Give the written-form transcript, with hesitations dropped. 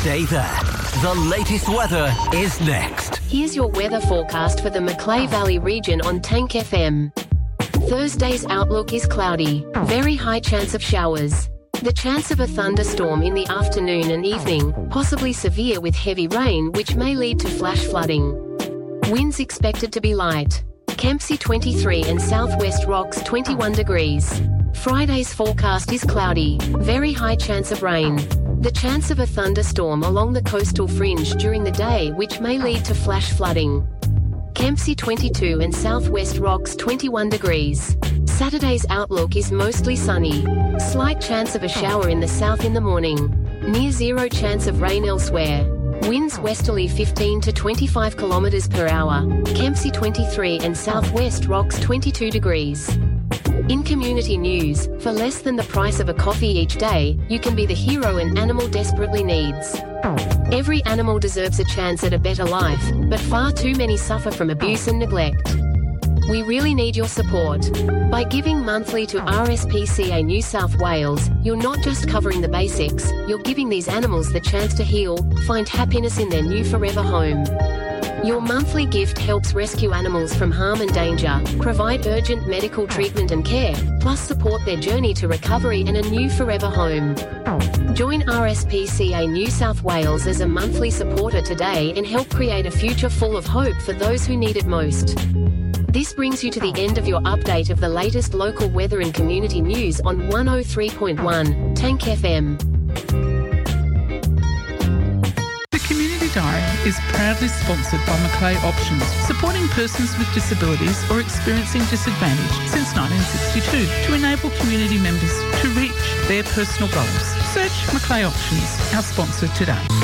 Stay there. The latest weather is next. Here's your weather forecast for the Macleay Valley region on Tank FM. Thursday's outlook is cloudy. Very high chance of showers. The chance of a thunderstorm in the afternoon and evening, possibly severe with heavy rain which may lead to flash flooding. Winds expected to be light. Kempsey 23 and Southwest Rocks 21 degrees. Friday's forecast is cloudy. Very high chance of rain. The chance of a thunderstorm along the coastal fringe during the day which may lead to flash flooding. Kempsey 22 and Southwest Rocks 21 degrees. Saturday's outlook is mostly sunny. Slight chance of a shower in the south in the morning. Near zero chance of rain elsewhere. Winds westerly 15 to 25 km per hour. Kempsey 23 and Southwest Rocks 22 degrees. In community news, for less than the price of a coffee each day, you can be the hero an animal desperately needs. Every animal deserves a chance at a better life, but far too many suffer from abuse and neglect. We really need your support. By giving monthly to RSPCA New South Wales, you're not just covering the basics, you're giving these animals the chance to heal, find happiness in their new forever home. Your monthly gift helps rescue animals from harm and danger, provide urgent medical treatment and care, plus support their journey to recovery and a new forever home. Join RSPCA New South Wales as a monthly supporter today and help create a future full of hope for those who need it most. This brings you to the end of your update of the latest local weather and community news on 103.1 Tank FM. The Community Diary is proudly sponsored by Macleay Options, supporting persons with disabilities or experiencing disadvantage since 1962 to enable community members to reach their personal goals. Search Macleay Options, our sponsor today.